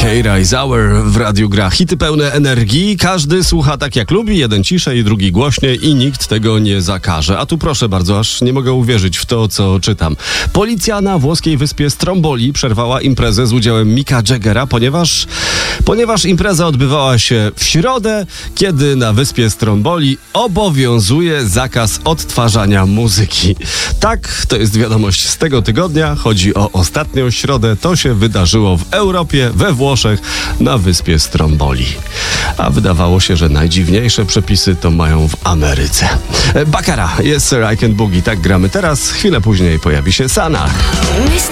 K-Rise Hour w radiu gra hity pełne energii. Każdy słucha tak jak lubi, jeden ciszej, drugi głośniej i nikt tego nie zakaże. A tu proszę bardzo, aż nie mogę uwierzyć w to, co czytam. Policja na włoskiej wyspie Stromboli przerwała imprezę z udziałem Micka Jaggera, ponieważ impreza odbywała się w środę, kiedy na wyspie Stromboli obowiązuje zakaz odtwarzania muzyki. Tak, to jest wiadomość z tego tygodnia. Chodzi o ostatnią środę. To się wydarzyło w Europie, we Włoszech, na wyspie Stromboli. A wydawało się, że najdziwniejsze przepisy to mają w Ameryce. Baccara, Yes Sir, I Can Boogie. Tak gramy teraz. Chwilę później pojawi się Sanach.